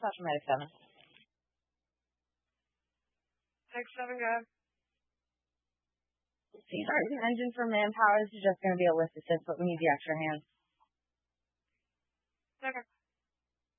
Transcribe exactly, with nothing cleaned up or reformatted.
dispatch from Medic seven. Medic seven, go ahead. Sorry, the engine for manpower. This is just going to be a list assist, but we need the extra hands. Okay.